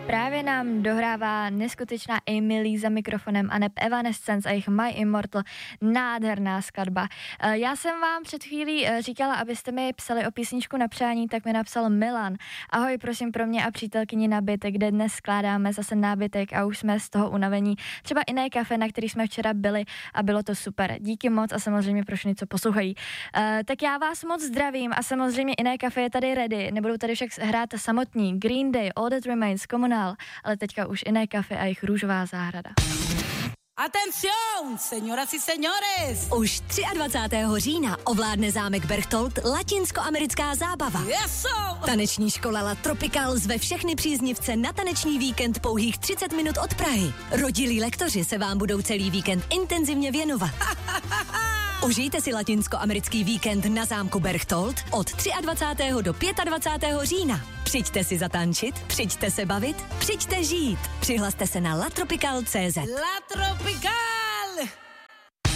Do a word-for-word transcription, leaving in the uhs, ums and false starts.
Právě nám dohrává neskutečná Emily za mikrofonem a neb Evanescence a jejich My Immortal, nádherná skladba. Já jsem vám před chvílí říkala, abyste mi psali o písničku na přání, tak mi napsal Milan. Ahoj, prosím pro mě a přítelkyni nábytek, kde dnes skládáme zase nábytek a už jsme z toho unavení. Třeba Iné kafe, na který jsme včera byli a bylo to super. Díky moc a samozřejmě pro všechny, co poslouchají. Uh, tak já vás moc zdravím a samozřejmě Iné kafe je tady ready. Nebudou tady však hrát samotní Green Day, All That Remains, Komunál, ale teďka už Iné kafe a jejich Růžová zahrada. Atención, señoras y señores! Už dvacátého třetího října ovládne zámek Berchtold latinskoamerická zábava. Yes, Taneční škola La Tropical zve všechny příznivce na taneční víkend pouhých třicet minut od Prahy. Rodilí lektoři se vám budou celý víkend intenzivně věnovat. Užijte si latinskoamerický víkend na zámku Berchtold od dvacátého třetího do dvacátého pátého října. Přijďte si zatančit, přijďte se bavit, přijďte žít. Přihlaste se na latropical tečka cé zet. La Tropical!